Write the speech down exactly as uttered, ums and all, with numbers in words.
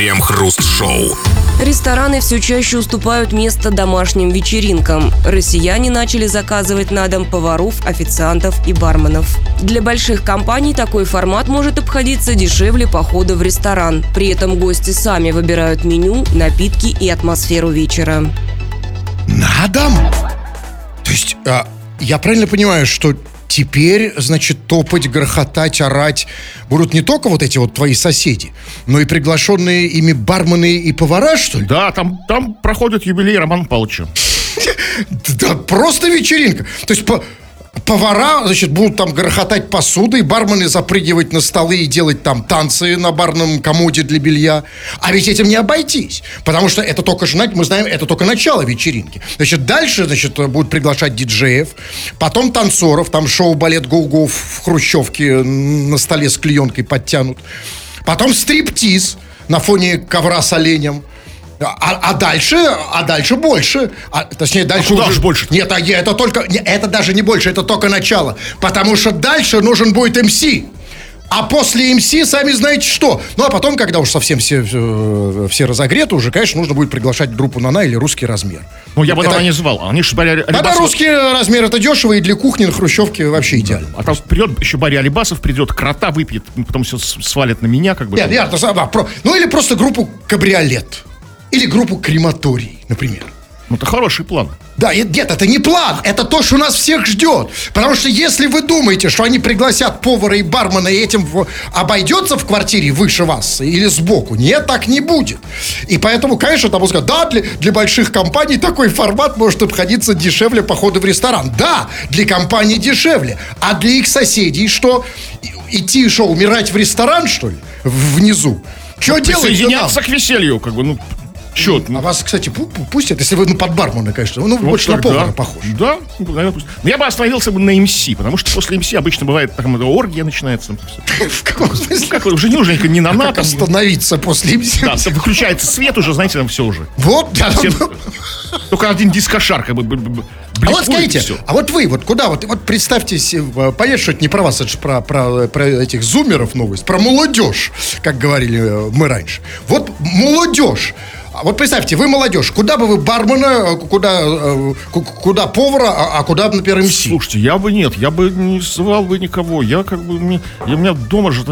Крем-хруст-шоу. Рестораны все чаще уступают место домашним вечеринкам. Россияне начали заказывать на дом поваров, официантов и барменов. Для больших компаний такой формат может обходиться дешевле похода в ресторан. При этом гости сами выбирают меню, напитки и атмосферу вечера. На дом? То есть, а, я правильно понимаю, что теперь, значит, топать, грохотать, орать будут не только вот эти вот твои соседи, но и приглашенные ими бармены и повара, что ли? Да, там, там проходит юбилей Романа Павловича. Да просто вечеринка. То есть по, повара, значит, будут там грохотать посудой, бармены запрыгивать на столы и делать там танцы на барном комоде для белья. А ведь этим не обойтись, потому что это только, мы знаем, это только начало вечеринки. Значит, дальше, значит, будут приглашать диджеев, потом танцоров, там шоу-балет Гоу-Гоу в хрущевке на столе с клеенкой подтянут. Потом стриптиз на фоне ковра с оленем. А, а дальше, а дальше больше. А, точнее, дальше. А куда уже же больше? Нет, а это только, не, это даже не больше, это только начало. Потому что дальше нужен будет эм си. А после эм си, сами знаете что. Ну, а потом, когда уж совсем все, все, все разогреты, уже, конечно, нужно будет приглашать группу «Нана» или «Русский размер». Ну, я бы это... не звал. Они же Барри Алибасов... Да, «Русский размер» — это дешево, и для кухни на хрущевке вообще идеально. А там придет еще Барри Алибасов, придет, крота выпьет, потом все свалит на меня, как бы. Нет, нет, да, про... ну, или просто группу «Кабриолет». Или группу «Крематорий», например. Ну, это хороший план. Да, нет, это не план, это то, что нас всех ждет. Потому что если вы думаете, что они пригласят повара и бармена, и этим обойдется в квартире выше вас или сбоку, нет, так не будет. И поэтому, конечно, там сказать, да, для, для больших компаний такой формат может обходиться дешевле похода в ресторан. Да, для компаний дешевле. А для их соседей что? Идти что, умирать в ресторан, что ли? Внизу? Что делать? Присоединяться к веселью, как бы, ну... Счет. А вас, кстати, пустят, если вы ну, под бармена, конечно. Ну, вот больше на повара да. похож. Да, наверное, пусть. Но я бы остановился бы на эм си, потому что после эм си обычно бывает там оргия начинается. В каком смысле? Как уже не нужно не на НАТО. Остановиться после эм си. Да, выключается свет уже, знаете, там все уже. Вот, да. Только один дискошар как бы. А вот скажите, а вот вы, вот куда, вот, вот представьте себе, понятно, что это не про вас, это же про, про, про этих зумеров новость, про молодежь, как говорили мы раньше. Вот молодежь. Вот представьте, вы молодежь, куда бы вы бармена, куда, куда повара, а куда, например, эм си? Слушайте, я бы нет, я бы не звал бы никого, я как бы, я, у меня дома же